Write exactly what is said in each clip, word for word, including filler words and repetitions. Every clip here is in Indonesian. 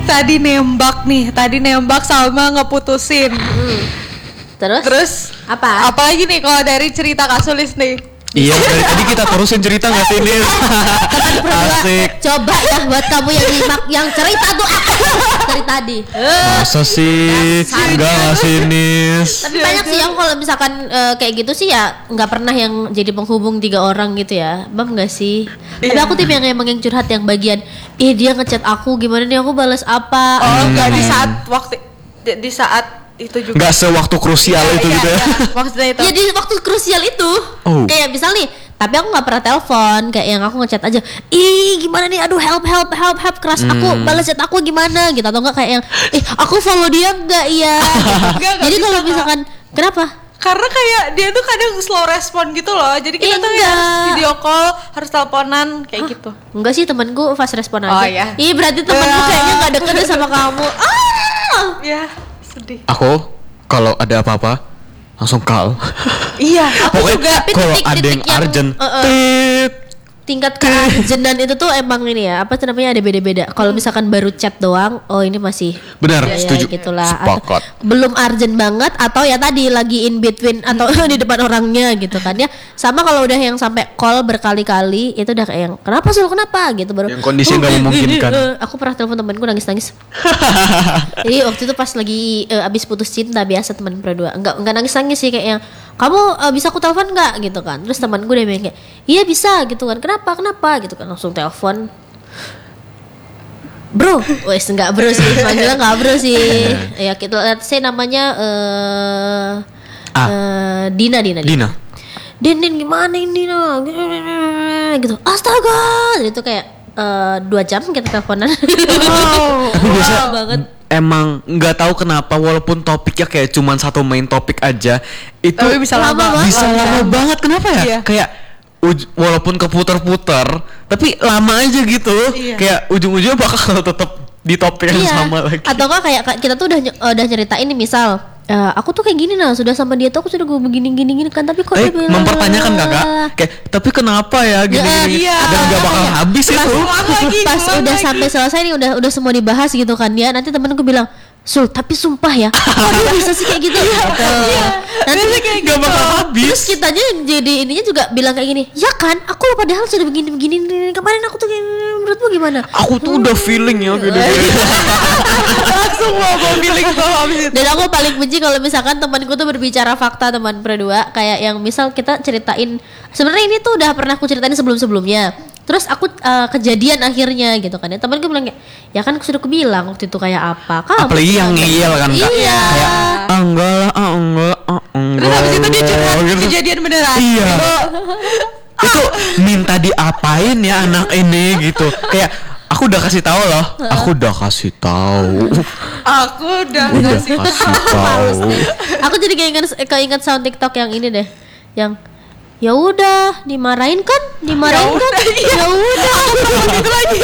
tadi nembak nih, tadi nembak sama ngeputusin. Hmm. Terus? Terus apa? Apalagi nih kalau dari cerita Kak Sulis nih? Iya, dari tadi kita terusin cerita nggak sih Nis? Asik. Coba ya buat kamu yang nyimak yang cerita tuh aku dari tadi. Masa sih? Enggak nggak sih Nis? Tapi banyak sih yang kalau misalkan uh, kayak gitu sih ya nggak pernah yang jadi penghubung tiga orang gitu ya, Bam nggak sih? Tapi aku tipe yang emang yang curhat yang bagian, ih dia ngechat aku gimana nih aku balas apa? Oh nggak hmm. di saat waktu di saat itu juga nggak sewaktu krusial ya, itu iya, gitu ya, ya. Maksudnya itu ya di waktu krusial itu oh. Kayak misal nih, tapi aku nggak pernah telepon, kayak yang aku ngechat aja, ih gimana nih, aduh help help help help keras hmm. aku balas chat aku gimana gitu, atau enggak kayak yang ih aku follow dia enggak ya gitu. Jadi kalau misalkan kenapa? Karena kayak dia tuh kadang slow respon gitu loh. Jadi kita eh, tuh ya harus video call, harus teleponan kayak Hah? gitu. Enggak sih, temanku fast respon aja. Oh iya. Ih berarti temanku uh. kayaknya nggak deket sama kamu. Ah. Ya sedih. Aku kalau ada apa-apa langsung call. Iya. Aku pokoknya juga. Kalau ada yang urgent, uh, uh. tit. Tingkat keurgentan itu tuh emang ini ya, apa namanya, ada beda-beda. Kalau misalkan baru chat doang, oh ini masih benar, ya, setuju. Ya, gitulah. Sepakat. Atau belum urgent banget, atau ya tadi lagi in between atau di depan orangnya gitu kan ya. Sama kalau udah yang sampai call berkali-kali, itu udah kayak yang kenapa Sul, kenapa gitu baru. Yang kondisi nggak oh, memungkinkan. Uh, aku pernah telepon temanku nangis-nangis. Jadi waktu itu pas lagi uh, abis putus cinta biasa teman berdua, enggak enggak nangis-nangis sih, kayak yang kamu uh, bisa aku telepon nggak gitu kan. Terus temanku udah bilang kayak iya bisa gitu kan, kenapa kenapa gitu kan, langsung telepon bro, wes enggak bro sih, panggilnya enggak bro sih. Ya kita lihat saya namanya uh, ah. uh, Dina Dina Dina Din Din gimana ini Dina gitu, astaga itu kayak uh, dua jam kita teleponan. Oh, biasa banget. Emang nggak tahu kenapa walaupun topiknya kayak cuman satu main topik aja itu tapi bisa lama banget. Bisa lama lama banget kenapa ya? Iya. Kayak uj- walaupun keputar-putar tapi lama aja gitu. Iya. Kayak ujung-ujungnya bakal tetap di topik yang iya. sama lagi. Atau enggak kayak kita tuh udah udah ceritain nih, misal uh, aku tuh kayak gini nah, sudah sama dia tuh aku sudah gue begini gini gini kan, tapi kok eh, dia mempertanyakan kakak kayak tapi kenapa ya gini ya, gini iya. dan nggak bakal habis pas, itu. Lagi, pas udah lagi. Sampai selesai nih udah udah semua dibahas gitu kan ya, nanti temenku bilang Sul, tapi sumpah ya, kok dia bisa sih kayak gitu? Gitu. Nanti kayak gak bakal habis. Terus kitanya jadi ininya juga bilang kayak gini, ya kan, aku padahal sudah begini-begini, kemarin aku tuh kayak, menurutmu gimana? Aku tuh udah feeling ya gitu. Langsung ngomong feeling tuh habis itu. Dan aku paling benci kalau misalkan temanku tuh berbicara fakta, teman berdua, kayak yang misal kita ceritain, sebenarnya ini tuh udah pernah aku ceritain sebelum-sebelumnya. Terus aku uh, kejadian akhirnya gitu kan ya, temanku bilang kayak, ya kan aku sudah aku bilang waktu itu kayak apa. Kamu apalagi yang ngeyel kan kak. Iya. Kayak ah, enggak lah, ah, enggak, ah, enggak. Terus habis itu dia curhat gitu. Kejadian beneran. Iya. Itu minta diapain ya anak ini gitu. Kayak aku udah kasih tahu loh. Aku udah kasih tahu. Aku udah, udah kasih tahu. Aku jadi keinget keinget sound TikTok yang ini deh, yang ya udah dimarahin kan, dimarahin kan, ya udah. Gitu lagi.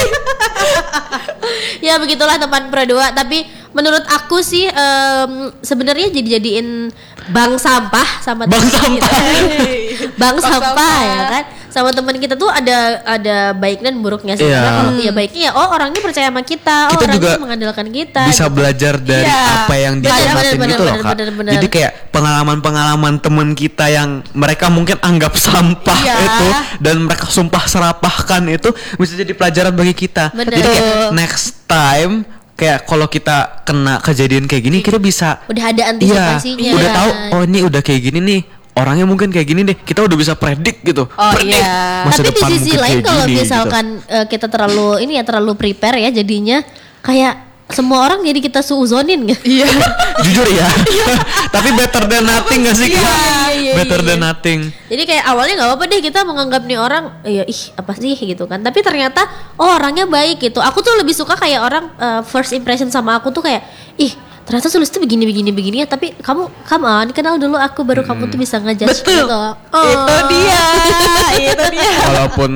Ya begitulah teman berdua. Tapi menurut aku sih um, sebenarnya jadi jadiin bank sampah sama bank sampah, bank sampah ya kan, sama teman kita tuh ada ada baik dan buruknya sih. Yeah. Karena kalau ya baiknya ya, oh orangnya percaya sama kita, oh kita orangnya juga mengandalkan kita. Bisa gitu. Belajar dari yeah. apa yang dicurhatin gitu loh kak. Bener, bener. Jadi kayak pengalaman-pengalaman teman kita yang mereka mungkin anggap sampah yeah. itu dan mereka sumpah serapahkan itu bisa jadi pelajaran bagi kita. Bener. Jadi kayak next time kayak kalau kita kena kejadian kayak gini kita bisa udah ada antisipasinya. Iya, udah tahu oh ini udah kayak gini nih. Orangnya mungkin kayak gini deh, kita udah bisa predik gitu. Oh predik iya. masa tapi depan di sisi lain kalau gini, misalkan gitu. uh, kita terlalu ini ya terlalu prepare ya, jadinya kayak semua orang jadi kita suuzonin gitu. Iya. Jujur ya. Tapi better than nothing gak sih? Iya, iya, iya, better iya. than nothing. Jadi kayak awalnya nggak apa-apa deh kita menganggap nih orang, ya ih apa sih gitu kan. Tapi ternyata oh orangnya baik gitu. Aku tuh lebih suka kayak orang uh, first impression sama aku tuh kayak ih ternyata Sulis tuh begini begini begini ya, tapi kamu come on kenal dulu aku baru hmm. kamu tuh bisa ngejudge gitu. Oh. Itu dia. Itu dia. Walaupun